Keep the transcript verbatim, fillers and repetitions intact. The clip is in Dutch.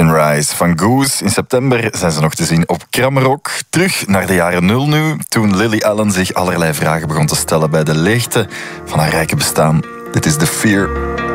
Sunrise van Goose. In september zijn ze nog te zien op Kramrock. Terug naar de jaren nul nu, toen Lily Allen zich allerlei vragen begon te stellen bij de leegte van haar rijke bestaan. Dit is The Fear.